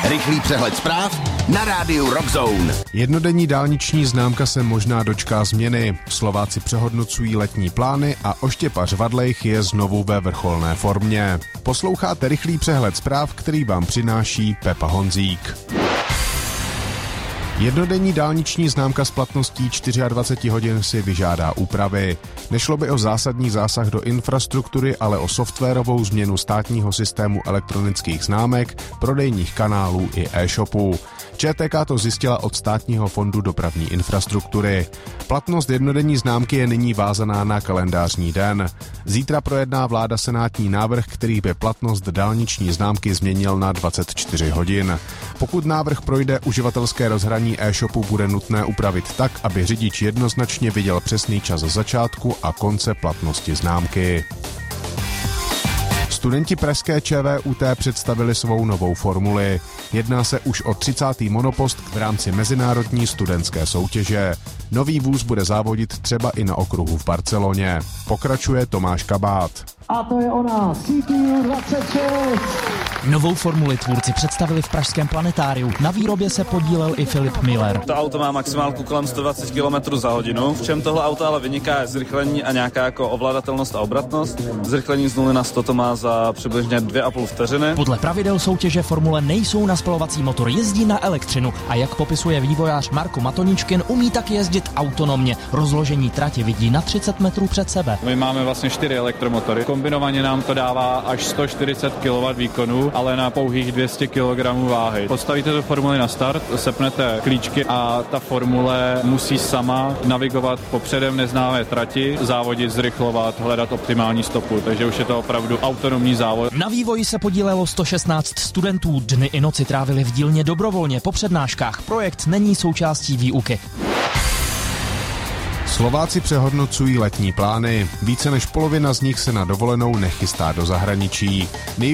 Rychlý přehled zpráv na rádiu Rockzone. Jednodenní dálniční známka se možná dočká změny. Slováci přehodnocují letní plány a oštěpař Vadlejch je znovu ve vrcholné formě. Posloucháte rychlý přehled zpráv, který vám přináší Pepa Honzík. Jednodenní dálniční známka s platností 24 hodin si vyžádá úpravy. Nešlo by o zásadní zásah do infrastruktury, ale o softwarovou změnu státního systému elektronických známek, prodejních kanálů i e-shopů. ČTK to zjistila od Státního fondu dopravní infrastruktury. Platnost jednodenní známky je nyní vázaná na kalendářní den. Zítra projedná vláda senátní návrh, který by platnost dálniční známky změnil na 24 hodin. Pokud návrh projde, uživatelské rozhraní e-shopu bude nutné upravit tak, aby řidič jednoznačně viděl přesný čas začátku a konce platnosti známky. Studenti pražské ČVUT představili svou novou formuli. Jedná se už o 30. monopost v rámci mezinárodní studentské soutěže. Nový vůz bude závodit třeba i na okruhu v Barceloně. Pokračuje Tomáš Kabát. A to je ona, CPU 26. Novou formuli tvůrci představili v pražském planetáriu. Na výrobě se podílel i Filip Miller. To auto má maximálku kolem 120 km za hodinu. V čem tohle auto ale vyniká je zrychlení a nějaká jako ovladatelnost a obratnost. Zrychlení z 0 na 100 to má za přibližně 2,5 vteřiny. Podle pravidel soutěže formule nejsou na spalovací motor, jezdí na elektřinu a jak popisuje vývojář Marko Matoničkin, umí tak jezdit autonomně. Rozložení trati vidí na 30 metrů před sebe. My máme vlastně 4 elektromotory. Kombinovaně nám to dává až 140 kW výkonu, ale na pouhých 200 kg váhy. Postavíte tu formuli na start, sepnete klíčky a ta formule musí sama navigovat po předem neznámé trati, závodit, zrychlovat, hledat optimální stopu, takže už je to opravdu autonomní závod. Na vývoji se podílelo 116 studentů, dny i noci trávili v dílně dobrovolně po přednáškách. Projekt není součástí výuky. Slováci přehodnocují letní plány. Více než polovina z nich se na dovolenou nechystá do zahraničí.